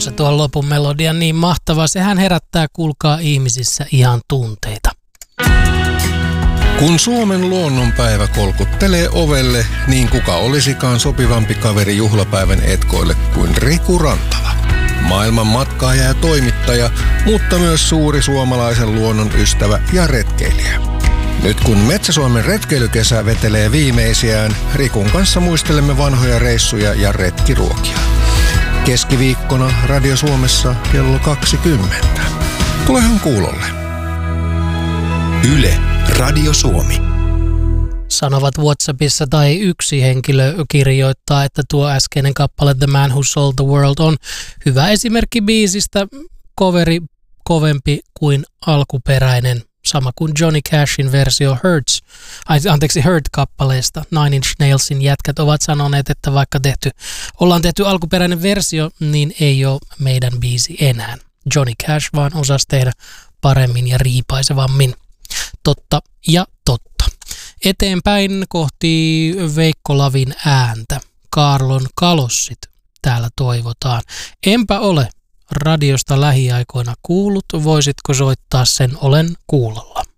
se tuo lopun melodia niin mahtava. Sehän herättää, kuulkaa, ihmisissä ihan tunteita. Kun Suomen luonnonpäivä kolkuttelee ovelle, niin kuka olisikaan sopivampi kaveri juhlapäivän etkoille kuin Riku Rantala. Maailman matkaaja ja toimittaja, mutta myös suuri suomalaisen luonnon ystävä ja retkeilijä. Nyt kun Metsä-Suomen retkeilykesä vetelee viimeisiään, Rikun kanssa muistelemme vanhoja reissuja ja retkiruokia. Keskiviikkona Radio Suomessa kello 20. Tulehan kuulolle. Yle, Radio Suomi. Sanovat WhatsAppissa tai yksi henkilö kirjoittaa, että tuo äskeinen kappale The Man Who Sold the World on hyvä esimerkki biisistä, coveri kovempi kuin alkuperäinen, sama kuin Johnny Cashin versio Hurt-kappaleesta. Nine Inch Nailsin jätkät ovat sanoneet, että vaikka ollaan tehty alkuperäinen versio, niin ei ole meidän biisi enää. Johnny Cash vaan osasi tehdä paremmin ja riipaisevammin. Totta ja totta. Eteenpäin kohti Veikko Lavin ääntä. Kaarlon kalossit täällä toivotaan. Enpä ole radiosta lähiaikoina kuullut. Voisitko soittaa sen? Olen kuulolla.